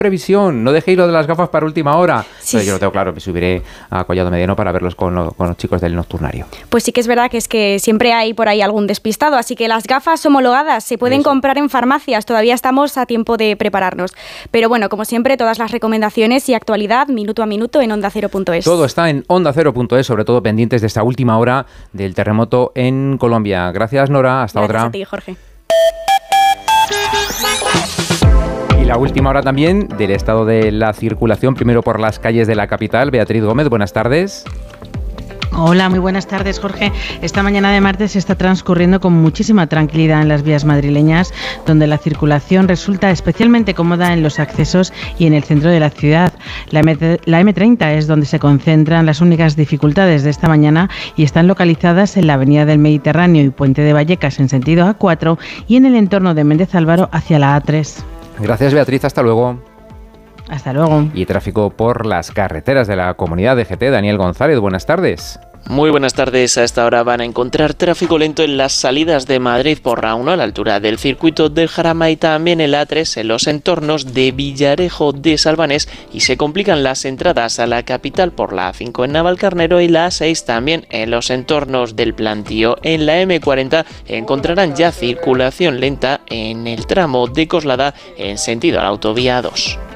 previsión, no dejéis lo de las gafas para última hora. Sí, Pero yo lo tengo claro, me subiré a Collado Mediano para verlos con los chicos del Nocturnario. Pues sí que es verdad que es que siempre hay por ahí algún despistado, así que las gafas homologadas se pueden comprar en farmacias, todavía estamos a tiempo de prepararnos. Pero bueno, como siempre, todas las recomendaciones y actualidad minuto a minuto en ondacero.es. Todo está en ondacero.es, sobre todo pendientes de esta última hora del terremoto en Colombia. Gracias, Nora, hasta otra. Gracias a ti, Jorge. Y la última hora también del estado de la circulación, primero por las calles de la capital. Beatriz Gómez, buenas tardes. Hola, muy buenas tardes, Jorge. Esta mañana de martes está transcurriendo con muchísima tranquilidad en las vías madrileñas, donde la circulación resulta especialmente cómoda en los accesos y en el centro de la ciudad. La M30 es donde se concentran las únicas dificultades de esta mañana y están localizadas en la Avenida del Mediterráneo y Puente de Vallecas en sentido A4 y en el entorno de Méndez Álvaro hacia la A3. Gracias, Beatriz, hasta luego. Hasta luego. Y tráfico por las carreteras de la Comunidad de GT. Daniel González, buenas tardes. Muy buenas tardes. A esta hora van a encontrar tráfico lento en las salidas de Madrid por la 1 a la altura del circuito del Jarama y también en la A3 en los entornos de Villarejo de Salvanés, y se complican las entradas a la capital por la A5 en Navalcarnero y la A6 también en los entornos del Plantío. En la M40 encontrarán ya circulación lenta en el tramo de Coslada en sentido a la autovía 2.